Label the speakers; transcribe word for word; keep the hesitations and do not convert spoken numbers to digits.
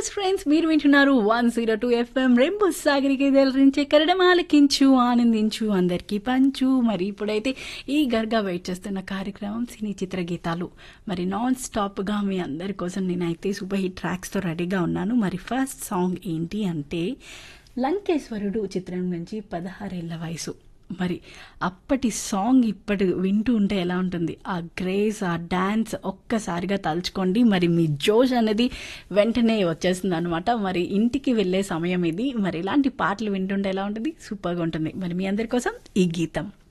Speaker 1: Yes friends, మీరు వింటున్నారు one zero two FM rainbow సాగరికి దలరించే కరడం ఆలకించు ఆనందించు అందరికీ పంచు. మరి ఇప్పుడైతే ఈ గర్గా వెయిట్ చేస్తున్న కార్యక్రమం సినీ చిత్ర గీతాలు. మరి నాన్ స్టాప్గా మీ అందరి కోసం నేనైతే సూపర్ హిట్ ట్రాక్స్తో రెడీగా ఉన్నాను. మరి ఫస్ట్ సాంగ్ ఏంటి అంటే లంకేశ్వరుడు చిత్రం నుంచి పదహారేళ్ల వయసు. మరి అప్పటి సాంగ్ ఇప్పటి వింటూ ఉంటే ఎలా ఉంటుంది? ఆ గ్రేస్, ఆ డ్యాన్స్ ఒక్కసారిగా తలుచుకోండి. మరి మీ జోష్ అనేది వెంటనే వచ్చేస్తుంది అనమాట. మరి ఇంటికి వెళ్ళే సమయం ఇది. మరి ఇలాంటి పాటలు వింటుంటే ఎలా ఉంటుంది? సూపర్గా ఉంటుంది. మరి మీ అందరి కోసం ఈ గీతం.